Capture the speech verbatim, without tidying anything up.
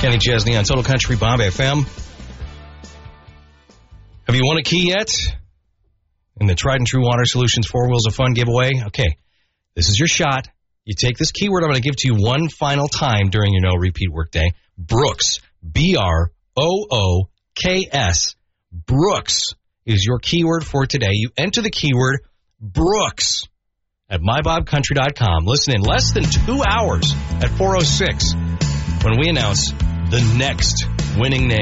Kenny Chesney on Total Country Bob F M. Have you won a key yet? In the Tried and True Water Solutions Four Wheels of Fun giveaway? Okay, this is your shot. You take this keyword I'm going to give to you one final time during your no repeat workday. Brooks, B R O O K S. Brooks is your keyword for today. You enter the keyword Brooks at my bob country dot com. Listen in less than two hours at four oh six when we announce the next winning name.